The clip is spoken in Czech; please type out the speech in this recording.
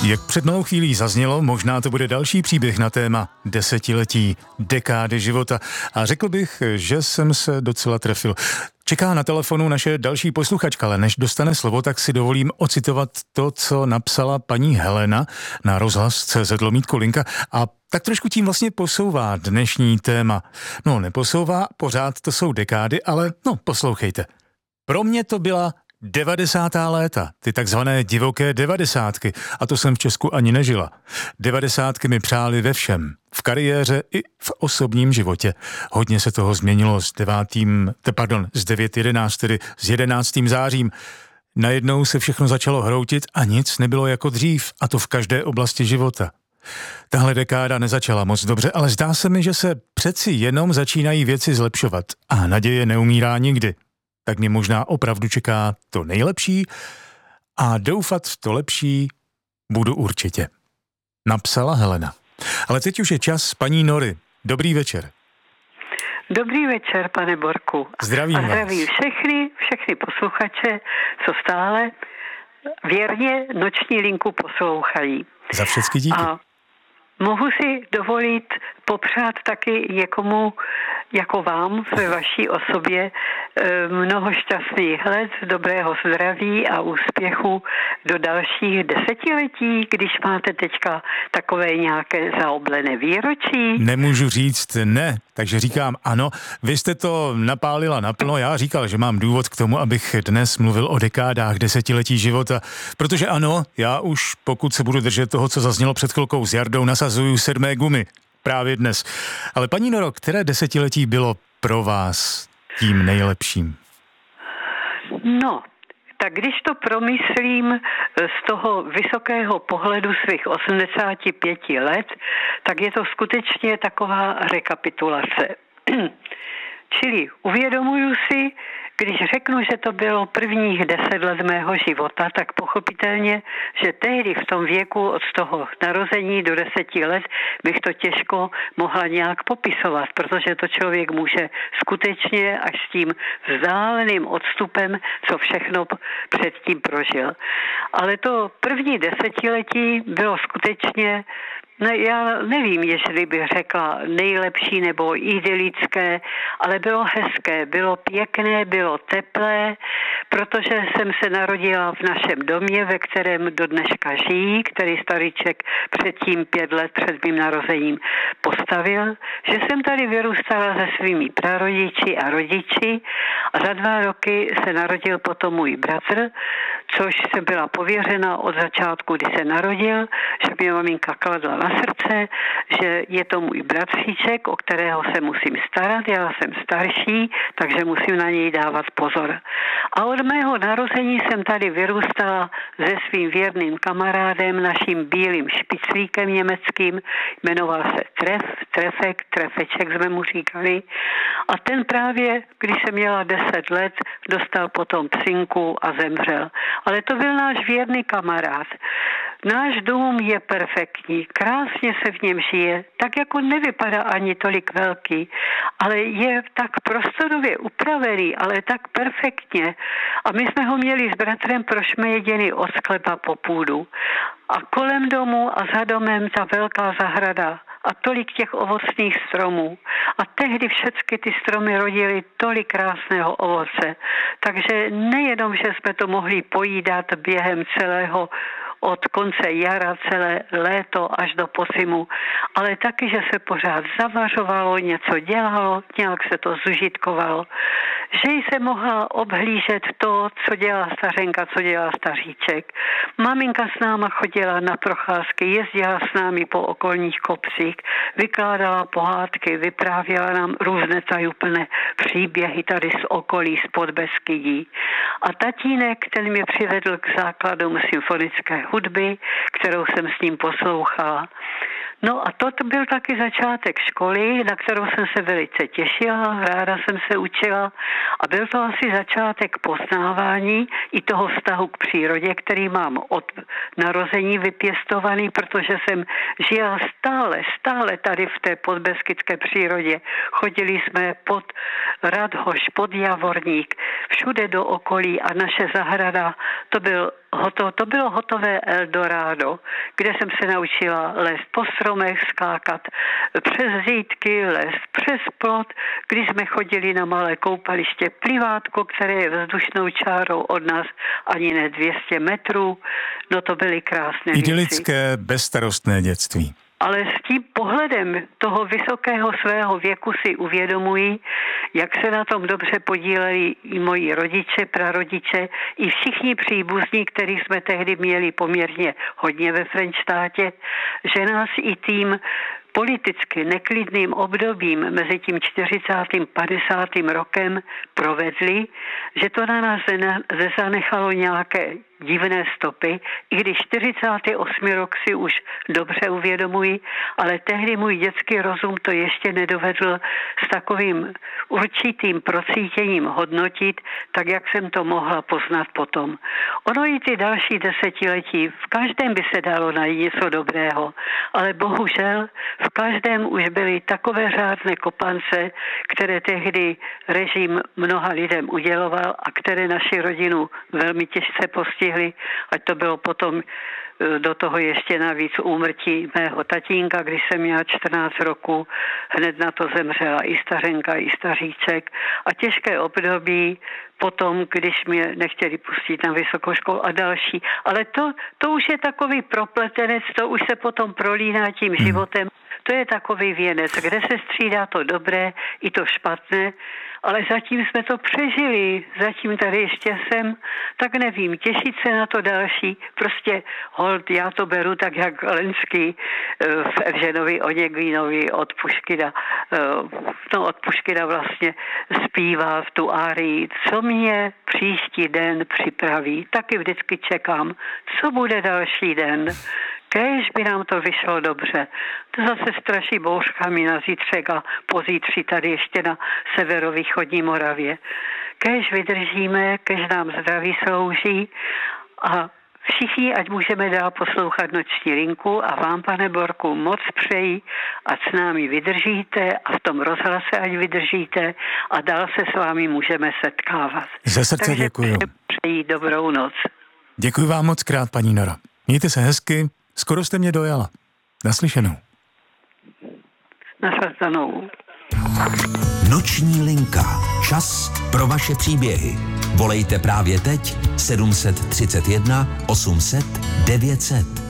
Jak před malou chvílí zaznělo, možná to bude další příběh na téma desetiletí, dekády života. A řekl bych, že jsem se docela trefil. Čeká na telefonu naše další posluchačka, ale než dostane slovo, tak si dovolím ocitovat to, co napsala paní Helena na rozhlas.cz/linka a tak trošku tím vlastně posouvá dnešní téma. No, neposouvá, pořád to jsou dekády, ale poslouchejte. Pro mě to byla 90. léta, ty takzvané divoké 90. A to jsem v Česku ani nežila. 90. mi přáli ve všem. V kariéře i v osobním životě. Hodně se toho změnilo s 9.11, tedy s 11. zářím. Najednou se všechno začalo hroutit a nic nebylo jako dřív, a to v každé oblasti života. Tahle dekáda nezačala moc dobře, ale zdá se mi, že se přeci jenom začínají věci zlepšovat a naděje neumírá nikdy. Tak mě možná opravdu čeká to nejlepší a doufat v to lepší budu určitě. Napsala Helena. Ale teď už je čas paní Nory. Dobrý večer. Dobrý večer, pane Borku. Zdravím vás. Zdravím všechny posluchače, co stále věrně noční linku poslouchají. Za všechny díky. A mohu si dovolit popřát taky někomu jako vám ve vaší osobě mnoho šťastných let, dobrého zdraví a úspěchu do dalších desetiletí, když máte teďka takové nějaké zaoblené výročí. Nemůžu říct ne, takže říkám ano. Vy jste to napálila naplno, já říkal, že mám důvod k tomu, abych dnes mluvil o dekádách desetiletí života, protože ano, já už pokud se budu držet toho, co zaznělo před chvilkou s Jardou, nasazuju 7. gumy. Právě dnes. Ale paní Noro, které desetiletí bylo pro vás tím nejlepším? No, tak když to promyslím z toho vysokého pohledu svých 85 let, tak je to skutečně taková rekapitulace. Čili uvědomuju si, když řeknu, že to bylo prvních 10 let mého života, tak pochopitelně, že tehdy v tom věku od toho narození do 10 let bych to těžko mohla nějak popisovat, protože to člověk může skutečně až s tím vzdáleným odstupem, co všechno předtím prožil. Ale to první desetiletí bylo skutečně, já nevím, jestli bych řekla nejlepší nebo idylické, ale bylo hezké, bylo pěkné, bylo teplé, protože jsem se narodila v našem domě, ve kterém do dneška žijí, který starýček předtím 5 let před mým narozením postavil, že jsem tady vyrůstala se svými prarodiči a rodiči a za 2 roky se narodil potom můj bratr, což jsem byla pověřena od začátku, kdy se narodil, že mě maminka kladla na srdce, že je to můj bratříček, o kterého se musím starat, já jsem starší, takže musím na něj dávat pozor. A od mého narození jsem tady vyrůstala se svým věrným kamarádem, naším bílým špiclíkem německým, jmenoval se Trefeček jsme mu říkali. A ten právě, když jsem měla 10 let, dostal potom psinku a zemřel. Ale to byl náš věrný kamarád. Náš dům je perfektní, krásně se v něm žije, tak jako nevypadá ani tolik velký, ale je tak prostorově upravený, ale tak perfektně. A my jsme ho měli s bratrem prošmejeděný od sklepa po půdu. A kolem domu a za domem ta velká zahrada a tolik těch ovocných stromů. A tehdy všechny ty stromy rodily tolik krásného ovoce. Takže nejenom, že jsme to mohli pojídat během celého od konce jara, celé léto až do podzimu, ale taky, že se pořád zavařovalo, něco dělalo, nějak se to zužitkovalo. Že jsem mohla obhlížet to, co dělá stařenka, co dělá staříček. Maminka s náma chodila na procházky, jezdila s námi po okolních kopcích, vykládala pohádky, vyprávěla nám různé tajuplné příběhy tady z okolí, z Podbeskydí. A tatínek, ten mě přivedl k základům symfonické hudby, kterou jsem s ním poslouchala. No a to byl taky začátek školy, na kterou jsem se velice těšila, ráda jsem se učila a byl to asi začátek poznávání i toho vztahu k přírodě, který mám od narození vypěstovaný, protože jsem žila stále tady v té podbeskydské přírodě. Chodili jsme pod Radhoš, pod Javorník, všude do okolí a naše zahrada, to byl to bylo hotové Eldorado, kde jsem se naučila lézt po stromech, skákat přes zítky, lézt přes plot, když jsme chodili na malé koupaliště Plivátko, které je vzdušnou čárou od nás ani ne 200 metrů. No to byly krásné idylické, bezstarostné dětství. Ale s tím pohledem toho vysokého svého věku si uvědomuji, jak se na tom dobře podíleli i moji rodiče, prarodiče, i všichni příbuzní, který jsme tehdy měli poměrně hodně ve Frenštátě, že nás i tím politicky neklidným obdobím mezi tím 40. a 50. rokem provedli, že to na nás nezanechalo nějaké divné stopy, i když 48. rok si už dobře uvědomuji, ale tehdy můj dětský rozum to ještě nedovedl s takovým určitým procítěním hodnotit, tak jak jsem to mohla poznat potom. Ono i ty další desetiletí, v každém by se dalo najít něco dobrého, ale bohužel v každém už byly takové řádné kopance, které tehdy režim mnoha lidem uděloval a které naši rodinu velmi těžce postihly, ať to bylo potom do toho ještě navíc úmrtí mého tatínka, když jsem měla 14 roků, hned na to zemřela i stařenka, i staříček a těžké období potom, když mě nechtěli pustit na vysokou školu a další. Ale to už je takový propletenec, to už se potom prolíná tím životem. To je takový věnec, kde se střídá to dobré i to špatné, ale zatím jsme to přežili, zatím tady ještě jsem, tak nevím, těšit se na to další, prostě hold, já to beru tak, jak Lenský v Evženovi Oněgvínovi od Puškina vlastně zpívá v tu árii, co mě příští den připraví, taky vždycky čekám, co bude další den. Kéž by nám to vyšlo dobře. To zase straší bouřkami na zítřek a pozítří tady ještě na severovýchodní Moravě. Kéž vydržíme, kéž nám zdraví slouží a všichni, ať můžeme dál poslouchat Noční linku a vám, pane Borku, moc přeji, ať s námi vydržíte a v tom rozhlase ať vydržíte a dál se s vámi můžeme setkávat. Ze srdce děkuju. Přeji dobrou noc. Děkuji vám moc krát, paní Noro. Mějte se hezky. Skoro jste mě dojala. Naslyšenou. Naslyšenou. Noční linka. Čas pro vaše příběhy. Volejte právě teď 731 800 900.